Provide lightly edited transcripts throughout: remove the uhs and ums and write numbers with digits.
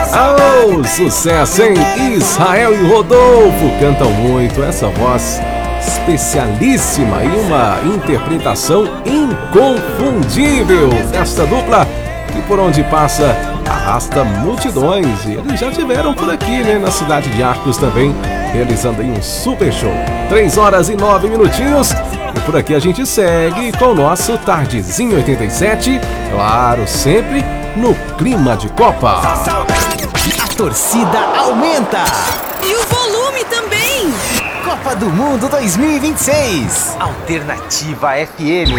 Oh, sucesso, hein? Israel e Rodolfo cantam muito, essa voz especialíssima e uma interpretação inconfundível desta dupla que por onde passa arrasta multidões, e eles já tiveram por aqui, né, na cidade de Arcos também, realizando aí um super show. 3h09, e por aqui a gente segue com o nosso Tardezinho 87, claro, sempre no clima de Copa. A torcida aumenta e o volume também. Copa do Mundo 2026. Alternativa FM.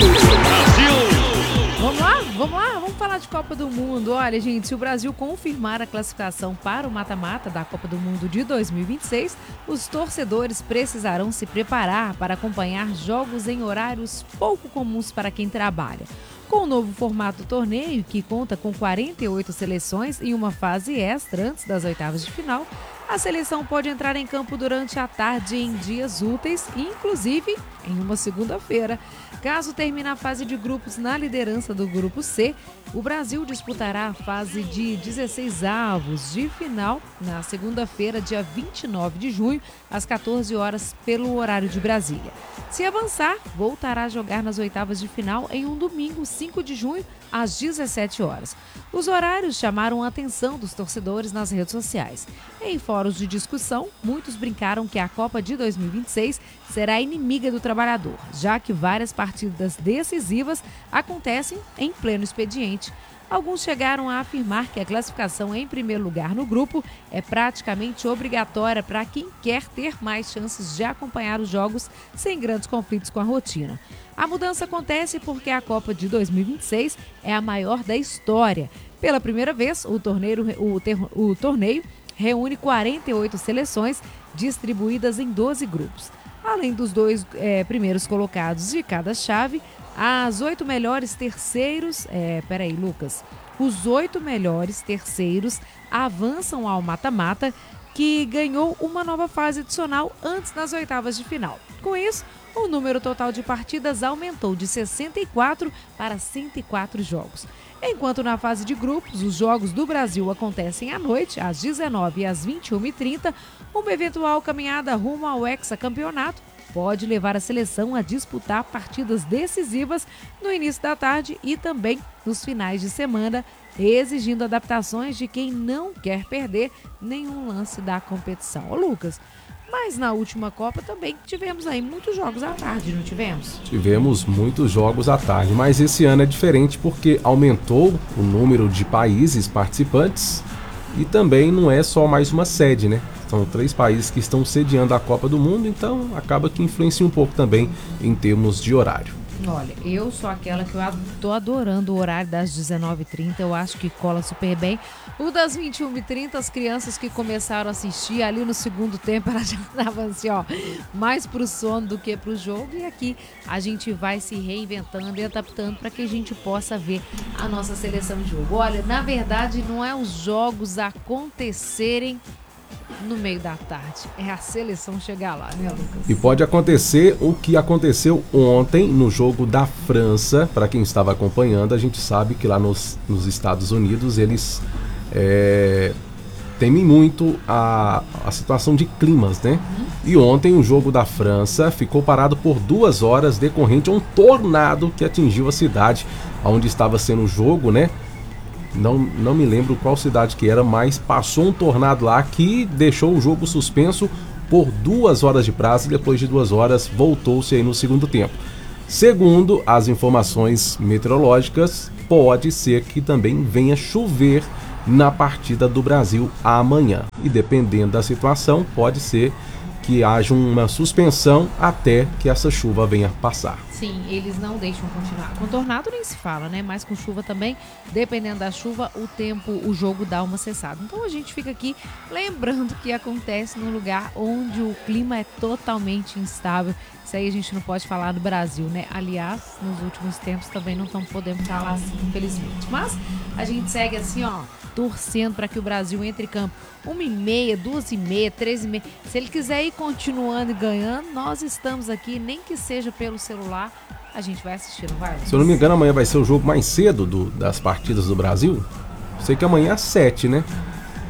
Vamos falar de Copa do Mundo. Olha, gente, se o Brasil confirmar a classificação para o mata-mata da Copa do Mundo de 2026, os torcedores precisarão se preparar para acompanhar jogos em horários pouco comuns para quem trabalha. Com o novo formato do torneio, que conta com 48 seleções e uma fase extra antes das oitavas de final, a seleção pode entrar em campo durante a tarde em dias úteis, inclusive em uma segunda-feira. Caso termine a fase de grupos na liderança do Grupo C, o Brasil disputará a fase de 16avos de final na segunda-feira, dia 29 de junho, às 14 horas, pelo horário de Brasília. Se avançar, voltará a jogar nas oitavas de final em um domingo, 5 de junho, às 17 horas. Os horários chamaram a atenção dos torcedores nas redes sociais. Em fóruns de discussão, muitos brincaram que a Copa de 2026 será inimiga do trabalhador, já que várias partidas decisivas acontecem em pleno expediente. Alguns chegaram a afirmar que a classificação em primeiro lugar no grupo é praticamente obrigatória para quem quer ter mais chances de acompanhar os jogos sem grandes conflitos com a rotina. A mudança acontece porque a Copa de 2026 é a maior da história. Pela primeira vez, o torneio reúne 48 seleções distribuídas em 12 grupos. Além dos dois primeiros colocados de cada chave, os 8 melhores terceiros avançam ao mata-mata, que ganhou uma nova fase adicional antes das oitavas de final. Com isso, o número total de partidas aumentou de 64 para 104 jogos. Enquanto na fase de grupos, os jogos do Brasil acontecem à noite, às 19h e às 21h30, uma eventual caminhada rumo ao hexacampeonato pode levar a seleção a disputar partidas decisivas no início da tarde e também nos finais de semana, exigindo adaptações de quem não quer perder nenhum lance da competição. Ô Lucas, mas na última Copa também tivemos aí muitos jogos à tarde, não tivemos? Tivemos muitos jogos à tarde, mas esse ano é diferente porque aumentou o número de países participantes e também não é só mais uma sede, né? São 3 países que estão sediando a Copa do Mundo, então acaba que influencia um pouco também em termos de horário. Olha, eu sou aquela que eu tô adorando o horário das 19h30, eu acho que cola super bem. O das 21h30, as crianças que começaram a assistir ali no segundo tempo, elas já estavam assim, ó, mais pro sono do que pro jogo. E aqui a gente vai se reinventando e adaptando para que a gente possa ver a nossa seleção de jogo. Olha, na verdade, não é os jogos acontecerem no meio da tarde, é a seleção chegar lá, né, Lucas? E pode acontecer o que aconteceu ontem no jogo da França. Para quem estava acompanhando, a gente sabe que lá nos Estados Unidos eles temem muito a situação de climas, né? E ontem o jogo da França ficou parado por 2 horas decorrente a um tornado que atingiu a cidade onde estava sendo o jogo, né? Não me lembro qual cidade que era, mas passou um tornado lá que deixou o jogo suspenso por 2 horas de prazo e depois de 2 horas voltou-se aí no segundo tempo. Segundo as informações meteorológicas, pode ser que também venha chover na partida do Brasil amanhã. E dependendo da situação, pode ser que haja uma suspensão até que essa chuva venha passar. Sim, eles não deixam continuar. Com tornado nem se fala, né? Mas com chuva também, dependendo da chuva, o jogo dá uma cessada. Então a gente fica aqui lembrando que acontece num lugar onde o clima é totalmente instável. Isso aí a gente não pode falar do Brasil, né? Aliás, nos últimos tempos também não estamos podendo falar assim, infelizmente. Mas a gente segue assim, ó, torcendo para que o Brasil entre em campo 1h30, 2h30, 3h30. Se ele quiser ir continuando e ganhando, nós estamos aqui, nem que seja pelo celular, a gente vai assistir, não vai? Se eu não me engano, amanhã vai ser o jogo mais cedo das partidas do Brasil. Sei que amanhã é às 7, né?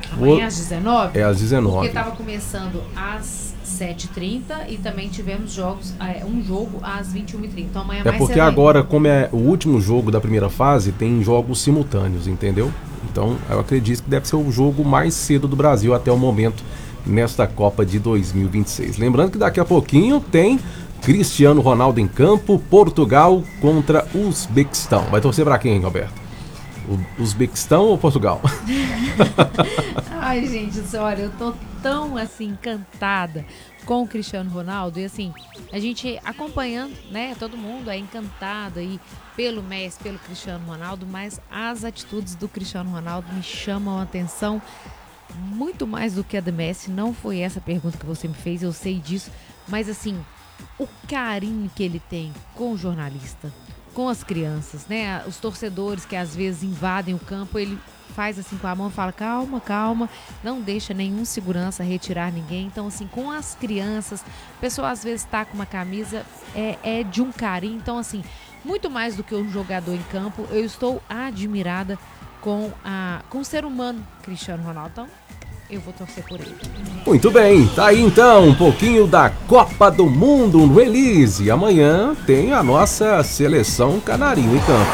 Amanhã às 19? É às 19. Porque estava começando às 7h30 e também tivemos um jogo às 21h30. Então amanhã mais porque cedo agora, ainda. como é o último jogo da primeira fase, tem jogos simultâneos, entendeu? Então eu acredito que deve ser o jogo mais cedo do Brasil até o momento nesta Copa de 2026. Lembrando que daqui a pouquinho tem Cristiano Ronaldo em campo, Portugal contra Uzbequistão. Vai torcer pra quem, Roberto? Uzbequistão ou Portugal? Ai, gente, olha, eu tô tão, assim, encantada com o Cristiano Ronaldo. E, assim, a gente acompanhando, né? Todo mundo é encantado aí pelo Messi, pelo Cristiano Ronaldo. Mas as atitudes do Cristiano Ronaldo me chamam a atenção muito mais do que a do Messi. Não foi essa a pergunta que você me fez, eu sei disso. Mas, assim, o carinho que ele tem com o jornalista, com as crianças, né? Os torcedores que às vezes invadem o campo, ele faz assim com a mão e fala, calma, calma, não deixa nenhum segurança retirar ninguém. Então, assim, com as crianças, a pessoa às vezes tá com uma camisa, é de um carinho. Então, assim, muito mais do que um jogador em campo, eu estou admirada com o ser humano Cristiano Ronaldo. Então, eu vou torcer por ele. Muito bem, tá aí então um pouquinho da Copa do Mundo no release. Amanhã tem a nossa seleção canarinho em campo.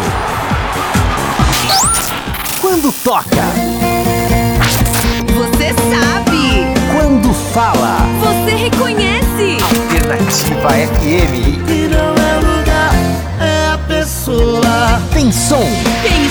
Quando toca, Você sabe. quando fala, Você reconhece. Alternativa FM E não é lugar, é a pessoa. tem som, Tem